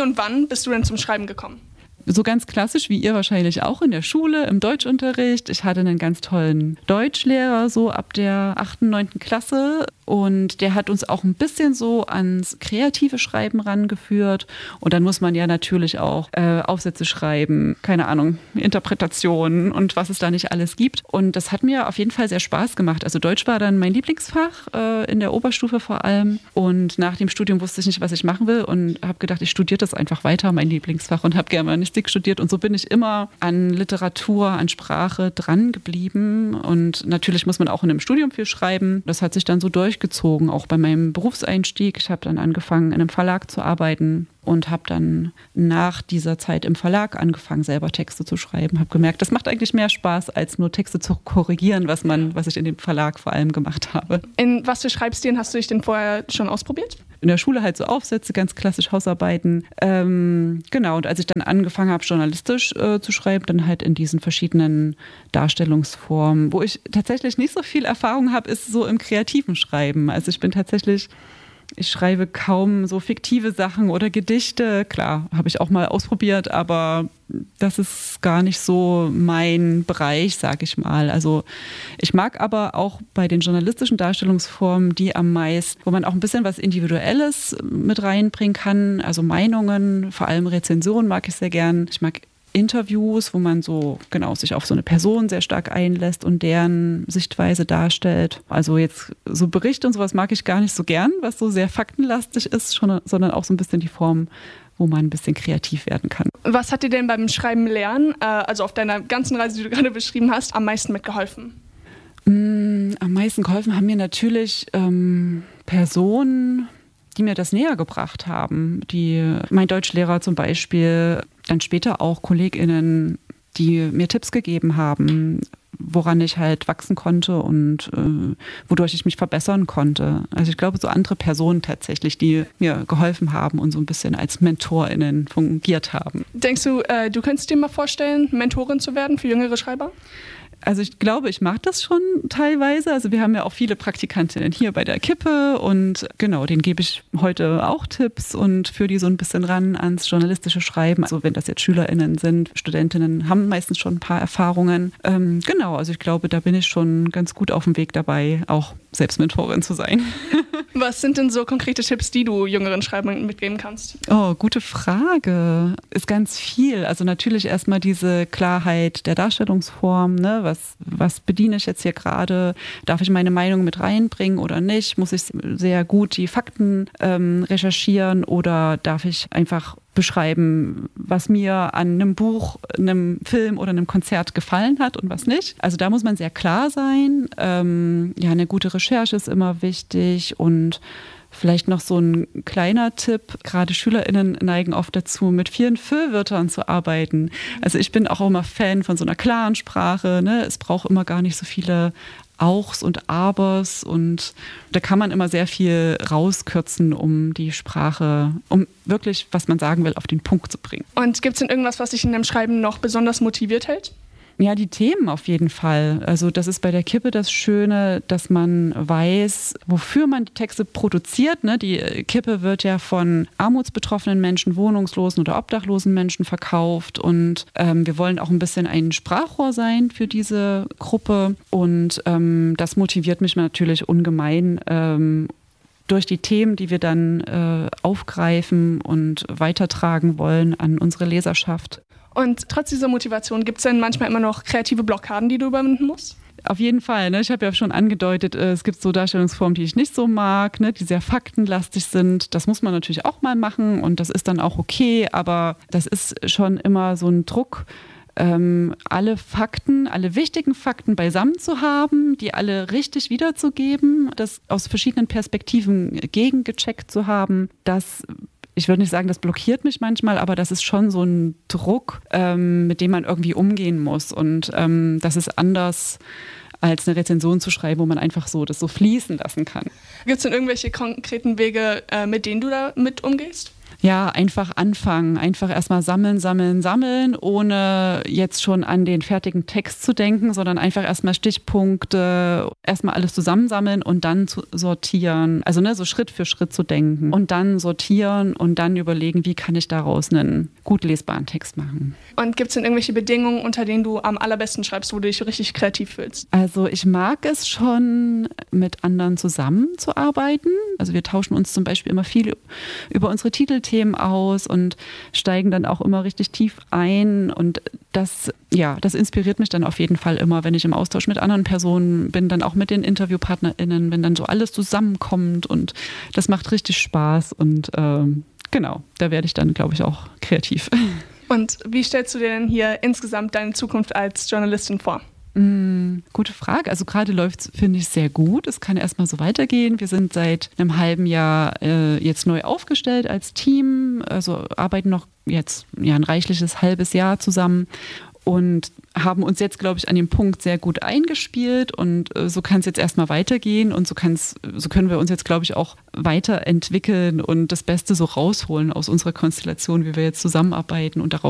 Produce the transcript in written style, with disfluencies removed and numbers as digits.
und wann bist du denn zum Schreiben gekommen? So ganz klassisch wie ihr wahrscheinlich auch in der Schule, im Deutschunterricht. Ich hatte einen ganz tollen Deutschlehrer, so ab der 8., 9. Klasse. Und der hat uns auch ein bisschen so ans kreative Schreiben rangeführt. Und dann muss man ja natürlich auch Aufsätze schreiben, keine Ahnung, Interpretationen und was es da nicht alles gibt. Und das hat mir auf jeden Fall sehr Spaß gemacht. Also Deutsch war dann mein Lieblingsfach, in der Oberstufe vor allem. Und nach dem Studium wusste ich nicht, was ich machen will und habe gedacht, ich studiere das einfach weiter, mein Lieblingsfach, und habe Germanistik studiert. Und so bin ich immer an Literatur, an Sprache dran geblieben. Und natürlich muss man auch in einem Studium viel schreiben. Das hat sich dann so durchgezogen, auch bei meinem Berufseinstieg. Ich habe dann angefangen, in einem Verlag zu arbeiten und habe dann nach dieser Zeit im Verlag angefangen, selber Texte zu schreiben. Habe gemerkt, das macht eigentlich mehr Spaß, als nur Texte zu korrigieren, was ich in dem Verlag vor allem gemacht habe. In was für Schreibstilen hast du dich denn vorher schon ausprobiert? In der Schule halt so Aufsätze, ganz klassisch Hausarbeiten. Genau, und als ich dann angefangen habe, journalistisch zu schreiben, dann halt in diesen verschiedenen Darstellungsformen. Wo ich tatsächlich nicht so viel Erfahrung habe, ist so im kreativen Schreiben. Also ich schreibe kaum so fiktive Sachen oder Gedichte. Klar, habe ich auch mal ausprobiert, aber das ist gar nicht so mein Bereich, sage ich mal. Also ich mag aber auch bei den journalistischen Darstellungsformen die am meisten, wo man auch ein bisschen was Individuelles mit reinbringen kann. Also Meinungen, vor allem Rezensionen mag ich sehr gern. Ich mag Interviews, wo man so sich auf so eine Person sehr stark einlässt und deren Sichtweise darstellt. Also jetzt so Berichte und sowas mag ich gar nicht so gern, was so sehr faktenlastig ist, sondern auch so ein bisschen die Form, wo man ein bisschen kreativ werden kann. Was hat dir denn beim Schreiben lernen, also auf deiner ganzen Reise, die du gerade beschrieben hast, am meisten mitgeholfen? Am meisten geholfen haben mir natürlich Personen, die mir das näher gebracht haben. Mein Deutschlehrer zum Beispiel, dann später auch KollegInnen, die mir Tipps gegeben haben, woran ich halt wachsen konnte und wodurch ich mich verbessern konnte. Also ich glaube, so andere Personen tatsächlich, die mir geholfen haben und so ein bisschen als MentorInnen fungiert haben. Denkst du, du könntest dir mal vorstellen, Mentorin zu werden für jüngere Schreiber? Also ich glaube, ich mache das schon teilweise. Also wir haben ja auch viele Praktikantinnen hier bei der Kippe und genau, denen gebe ich heute auch Tipps und führe die so ein bisschen ran ans journalistische Schreiben. Also wenn das jetzt SchülerInnen sind, Studentinnen haben meistens schon ein paar Erfahrungen. Genau, also ich glaube, da bin ich schon ganz gut auf dem Weg dabei, auch selbst Mentorin zu sein. Was sind denn so konkrete Tipps, die du jüngeren Schreibern mitgeben kannst? Oh, gute Frage. Ist ganz viel. Also natürlich erstmal diese Klarheit der Darstellungsform, ne? Was bediene ich jetzt hier gerade? Darf ich meine Meinung mit reinbringen oder nicht? Muss ich sehr gut die Fakten recherchieren oder darf ich einfach beschreiben, was mir an einem Buch, einem Film oder einem Konzert gefallen hat und was nicht. Also da muss man sehr klar sein. Eine gute Recherche ist immer wichtig und vielleicht noch so ein kleiner Tipp, gerade SchülerInnen neigen oft dazu, mit vielen Füllwörtern zu arbeiten. Also ich bin auch immer Fan von so einer klaren Sprache, ne? Es braucht immer gar nicht so viele Auchs und Abers und da kann man immer sehr viel rauskürzen, um die Sprache, um wirklich, was man sagen will, auf den Punkt zu bringen. Und gibt es denn irgendwas, was dich in dem Schreiben noch besonders motiviert hält? Ja, die Themen auf jeden Fall. Also das ist bei der Kippe das Schöne, dass man weiß, wofür man die Texte produziert. Ne? Die Kippe wird ja von armutsbetroffenen Menschen, wohnungslosen oder obdachlosen Menschen verkauft und wir wollen auch ein bisschen ein Sprachrohr sein für diese Gruppe und das motiviert mich natürlich ungemein, durch die Themen, die wir dann aufgreifen und weitertragen wollen an unsere Leserschaft. Und trotz dieser Motivation, gibt es denn manchmal immer noch kreative Blockaden, die du überwinden musst? Auf jeden Fall. Ne? Ich habe ja schon angedeutet, es gibt so Darstellungsformen, die ich nicht so mag, ne? Die sehr faktenlastig sind. Das muss man natürlich auch mal machen und das ist dann auch okay, aber das ist schon immer so ein Druck, alle Fakten, alle wichtigen Fakten beisammen zu haben, die alle richtig wiederzugeben, das aus verschiedenen Perspektiven gegengecheckt zu haben, ich würde nicht sagen, das blockiert mich manchmal, aber das ist schon so ein Druck, mit dem man irgendwie umgehen muss. Und das ist anders als eine Rezension zu schreiben, wo man einfach so das so fließen lassen kann. Gibt es denn irgendwelche konkreten Wege, mit denen du da mit umgehst? Ja, einfach anfangen, einfach erstmal sammeln, ohne jetzt schon an den fertigen Text zu denken, sondern einfach erstmal Stichpunkte, erstmal alles zusammensammeln und dann zu sortieren. Also so Schritt für Schritt zu denken und dann sortieren und dann überlegen, wie kann ich daraus einen gut lesbaren Text machen. Und gibt es denn irgendwelche Bedingungen, unter denen du am allerbesten schreibst, wo du dich richtig kreativ fühlst? Also ich mag es schon, mit anderen zusammenzuarbeiten. Also wir tauschen uns zum Beispiel immer viel über unsere Titelthemen aus und steigen dann auch immer richtig tief ein. Und das inspiriert mich dann auf jeden Fall immer, wenn ich im Austausch mit anderen Personen bin, dann auch mit den InterviewpartnerInnen, wenn dann so alles zusammenkommt und das macht richtig Spaß und genau, da werde ich dann, glaube ich, auch kreativ. Und wie stellst du dir denn hier insgesamt deine Zukunft als Journalistin vor? Gute Frage. Also gerade läuft es, finde ich, sehr gut. Es kann erstmal so weitergehen. Wir sind seit einem halben Jahr jetzt neu aufgestellt als Team, also arbeiten noch jetzt ein reichliches halbes Jahr zusammen und haben uns jetzt, glaube ich, an dem Punkt sehr gut eingespielt und so kann es jetzt erstmal weitergehen und so können wir uns jetzt, glaube ich, auch weiterentwickeln und das Beste so rausholen aus unserer Konstellation, wie wir jetzt zusammenarbeiten und daraus